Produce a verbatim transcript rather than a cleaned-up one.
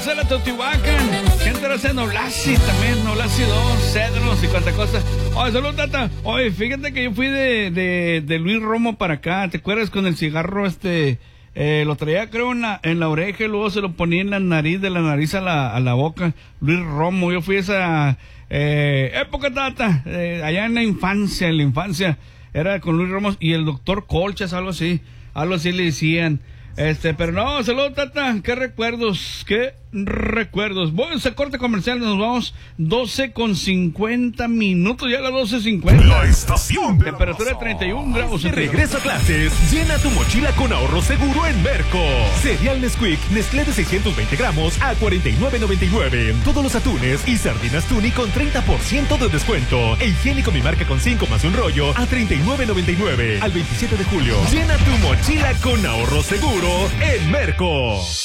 La Teotihuacán, gente de Noblasi también, Noblasi dos, Cedros y cuánta cosa. Oye, salud, tata. Oye, fíjate que yo fui de, de, de Luis Romo para acá. ¿Te acuerdas con el cigarro este? Eh, lo traía creo en la, en la oreja y luego se lo ponía en la nariz, de la nariz a la, a la boca. Luis Romo, yo fui esa eh, época, tata, eh, allá en la infancia, en la infancia. Era con Luis Romo y el doctor Colchas, algo así, algo así le decían. Este, pero no, saludos, tata, qué recuerdos, qué recuerdos. Voy a ese corte comercial, nos vamos doce con cincuenta minutos, ya a las doce cincuenta. La estación de temperatura de treinta y un grados. De regreso a clases, llena tu mochila con ahorro seguro en Merco. Cereal Nesquik, Nestlé de seiscientos veinte gramos a cuarenta y nueve noventa y nueve. Todos los atunes y sardinas Tuni con treinta por ciento de descuento. E higiénico Mi Marca con cinco más un rollo a treinta y nueve noventa y nueve. Al veintisiete de julio, llena tu mochila con ahorro seguro en Merco.